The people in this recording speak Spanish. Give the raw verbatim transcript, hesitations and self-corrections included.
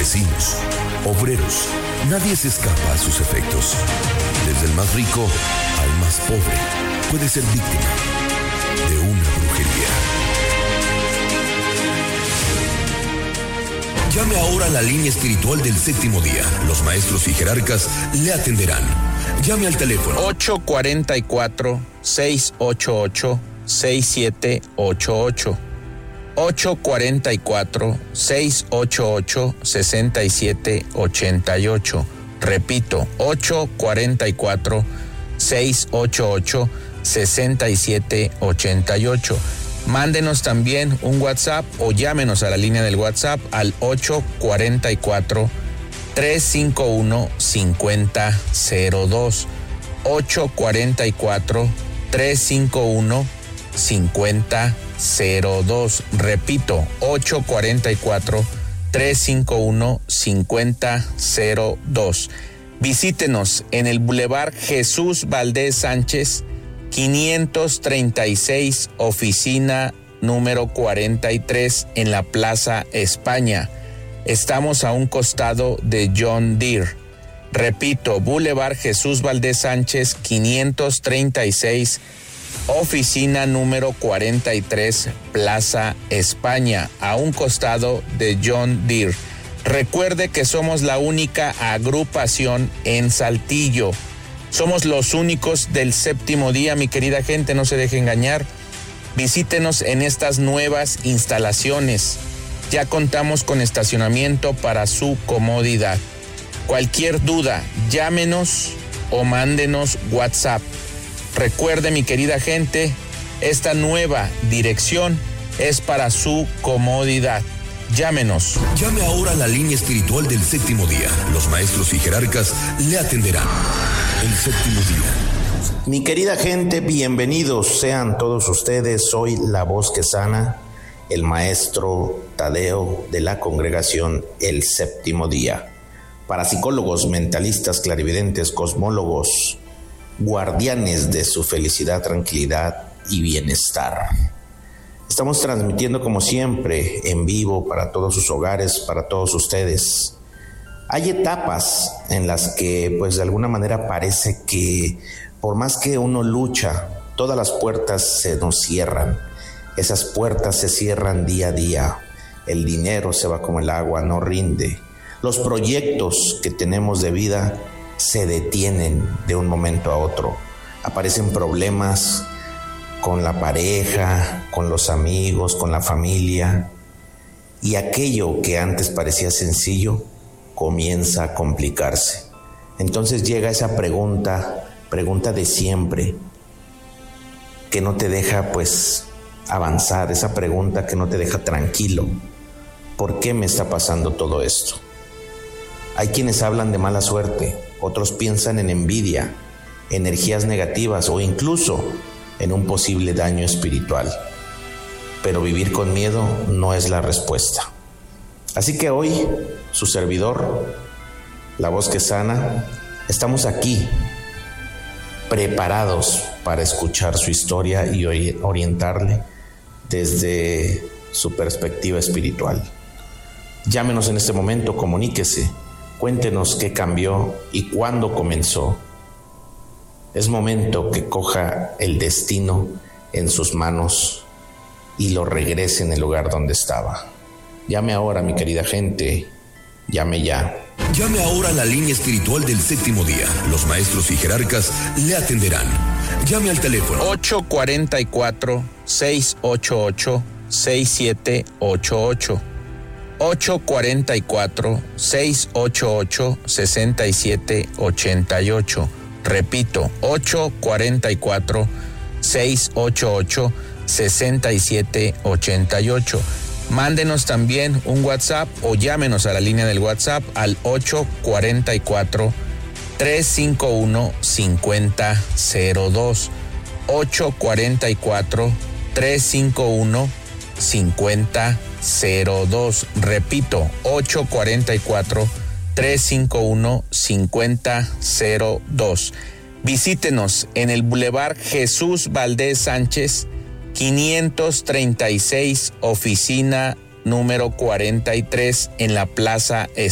campesinos, obreros, nadie se escapa a sus efectos. Desde el más rico al más pobre puede ser víctima de una brujería. Llame ahora a la línea espiritual del séptimo día. Los maestros y jerarcas le atenderán. Llame al teléfono ocho cuatro cuatro, seis ocho ocho, seis siete ocho ocho. ocho cuatro cuatro, seis ocho ocho, seis siete ocho ocho. Repito, ocho cuatro cuatro, seis ocho ocho, seis siete ocho ocho. Mándenos también un WhatsApp o llámenos a la línea del WhatsApp al ocho cuatro cuatro, tres cinco uno, cinco cero cero dos. ocho cuatro cuatro, tres cinco uno, cinco cero cero dos. Repito, ocho cuatro cuatro, tres cinco uno, cinco cero cero dos. Visítenos en el Boulevard Jesús Valdés Sánchez, quinientos treinta y seis, oficina número cuarenta y tres, en la Plaza España. Estamos a un costado de John Deere. Repito, Boulevard Jesús Valdés Sánchez, quinientos treinta y seis, oficina número cuarenta y tres, Plaza España, a un costado de John Deere. Recuerde que somos la única agrupación en Saltillo. Somos los únicos del séptimo día, mi querida gente, no se deje engañar. Visítenos en estas nuevas instalaciones. Ya contamos con estacionamiento para su comodidad. Cualquier duda, llámenos o mándenos WhatsApp. Recuerde, mi querida gente, esta nueva dirección es para su comodidad. Llámenos. Llame ahora a la línea espiritual del séptimo día. Los maestros y jerarcas le atenderán. El séptimo día. Mi querida gente, bienvenidos sean todos ustedes. Soy la voz que sana, el maestro Tadeo de la congregación El Séptimo Día. Parapsicólogos, mentalistas, clarividentes, cosmólogos, guardianes de su felicidad, tranquilidad y bienestar. Estamos transmitiendo como siempre en vivo para todos sus hogares, para todos ustedes. Hay etapas en las que pues de alguna manera parece que por más que uno lucha, todas las puertas se nos cierran. Esas puertas se cierran día a día. El dinero se va como el agua, no rinde. Los proyectos que tenemos de vida se detienen de un momento a otro. Aparecen problemas con la pareja, con los amigos, con la familia. Y aquello que antes parecía sencillo comienza a complicarse. Entonces llega esa pregunta, pregunta de siempre, que no te deja pues avanzar, esa pregunta que no te deja tranquilo. ¿Por qué me está pasando todo esto? Hay quienes hablan de mala suerte, otros piensan en envidia, energías negativas o incluso en un posible daño espiritual. Pero vivir con miedo no es la respuesta. Así que hoy, su servidor, la voz que sana, estamos aquí, preparados para escuchar su historia y orientarle desde su perspectiva espiritual. Llámenos en este momento, comuníquese, cuéntenos qué cambió y cuándo comenzó. Es momento que coja el destino en sus manos y lo regrese en el lugar donde estaba. Llame ahora, mi querida gente, llame ya. Llame ahora a la línea espiritual del séptimo día. Los maestros y jerarcas le atenderán. Llame al teléfono ocho cuatro cuatro, seis ocho ocho, seis siete ocho ocho. ocho cuatro cuatro, seis ocho ocho, seis siete ocho ocho. Repito, ocho cuatro cuatro, seis ocho ocho, seis siete ocho ocho. Mándenos también un WhatsApp o llámenos a la línea del WhatsApp al ocho cuatro cuatro, tres cinco uno, cinco cero cero dos. ocho cuatro cuatro, tres cinco uno, cinco cero cero dos. Repito, ocho cuatro cuatro, tres cinco uno, cinco cero cero dos. Visítenos en el Boulevard Jesús Valdés Sánchez, quinientos treinta y seis, oficina número cuarenta y tres, en la Plaza España.